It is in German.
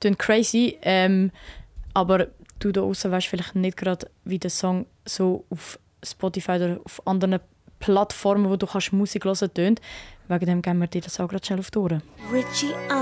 klingt crazy, aber du da draussen weißt vielleicht nicht gerade, wie der Song so auf Spotify oder auf anderen Plattformen, wo du kannst Musik hören, tönt. Wegen dem geben wir dir das auch gerade schnell auf die Ohren. Richie